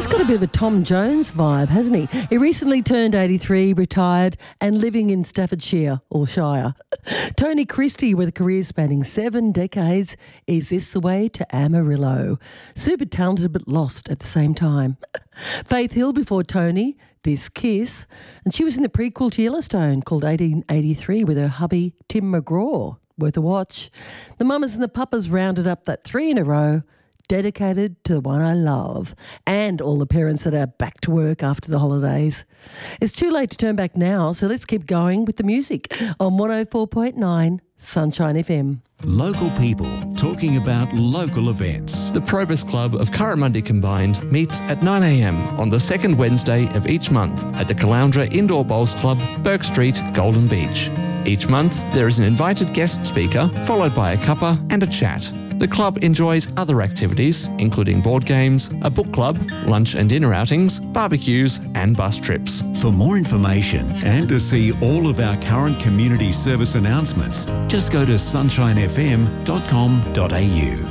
He's got a bit of a Tom Jones vibe, hasn't he? He recently turned 83, retired and living in Staffordshire or Shire. Tony Christie, with a career spanning 7 decades, is This the Way to Amarillo. Super talented but lost at the same time. Faith Hill before Tony, This Kiss. And she was in the prequel to Yellowstone called 1883 with her hubby Tim McGraw. Worth a watch. The Mamas and the Papas rounded up that 3 in a row, dedicated to the one I love, and all the parents that are back to work after the holidays. It's too late to turn back now, so let's keep going with the music on 104.9 Sunshine FM. Local people talking about local events. The Probus Club of Currimundi Combined meets at 9 a.m. on the second Wednesday of each month at the Caloundra Indoor Bowls Club, Burke Street, Golden Beach. Each month, there is an invited guest speaker, followed by a cuppa and a chat. The club enjoys other activities, including board games, a book club, lunch and dinner outings, barbecues and bus trips. For more information and to see all of our current community service announcements, just go to sunshinefm.com.au.